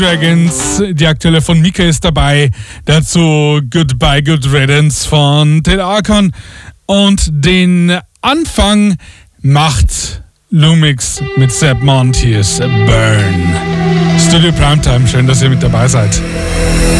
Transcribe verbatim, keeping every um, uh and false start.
Dragons, die aktuelle von Mika ist dabei. Dazu Goodbye Good Riddance von Ted Archon. Und den Anfang macht Lumix mit Sepp Montiers Burn. Studio Primetime, schön, dass ihr mit dabei seid.